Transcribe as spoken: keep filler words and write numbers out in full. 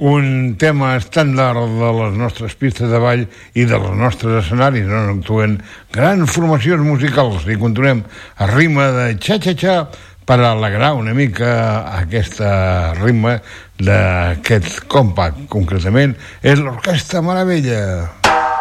un tema estàndard de les nostres pistes de ball i dels nostres escenaris on actuen grans formacions musicals, i continuem a ritme de xa-xa-xa per alegrar una mica aquesta ritme d'aquest compact. Concretament és l'Orquestra Meravella.